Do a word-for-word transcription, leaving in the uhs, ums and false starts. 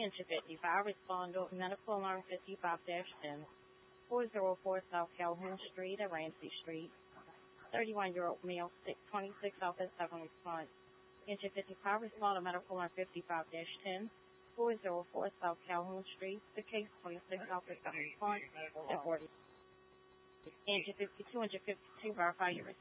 Engine fifty-five, respond to medical alarm fifty-five dash ten, four oh four South Calhoun Street at Ramsey Street. thirty-one-year-old male, six twenty-six Office seven response. Engine fifty-five, respond to medical alarm fifty-five dash ten, four oh four South Calhoun Street. The case twenty-six Office seven response at forty. Engine fifty-two, Engine fifty-two, verify your response.